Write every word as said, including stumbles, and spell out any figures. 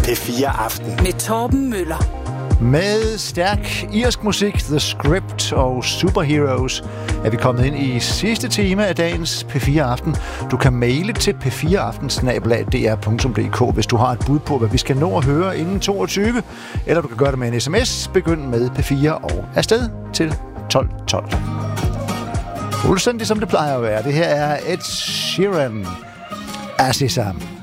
P fire Aften. Med Torben Møller. Med stærk irsk musik, The Script og Superheroes er vi kommet ind i sidste time af dagens P fire Aften. Du kan maile til p fire aften snabel-a d r punktum d k, hvis du har et bud på, hvad vi skal nå at høre inden toogtyve. Eller du kan gøre det med en sms. Begynd med P fire og afsted til tolv tolv. Fuldstændig som det plejer at være. Det her er Ed Sheeran. Azizam.